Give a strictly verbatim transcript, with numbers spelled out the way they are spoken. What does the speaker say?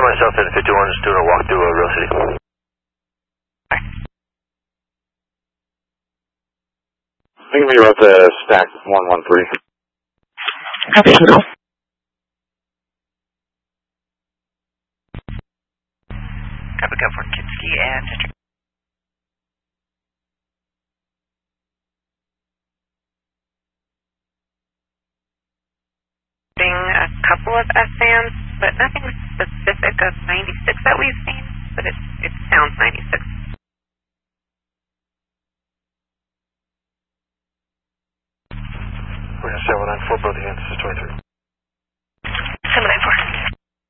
myself in fifty-one, just doing a walk through uh, Rail City. I think we were at the stack one one three. Okay, no. Copy, go for Kitsky and District. A couple of S A Ms, but nothing specific of ninety-six that we've seen, but it's